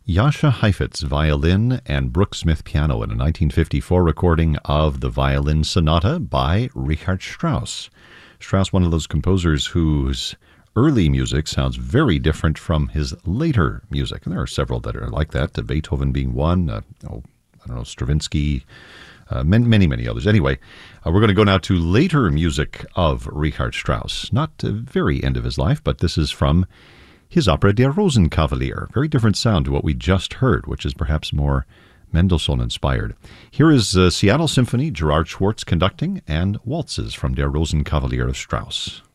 Jascha Heifetz violin and Brooke Smith piano in a 1954 recording of the Violin Sonata by Richard Strauss. Strauss, one of those composers whose early music sounds very different from his later music. And there are several that are like that, Beethoven being one, Stravinsky, many others. Anyway, we're going to go now to later music of Richard Strauss. Not the very end of his life, but this is from his opera Der Rosenkavalier. Very different sound to what we just heard, which is perhaps more Mendelssohn-inspired. Here is Seattle Symphony, Gerard Schwartz conducting, and waltzes from Der Rosenkavalier of Strauss.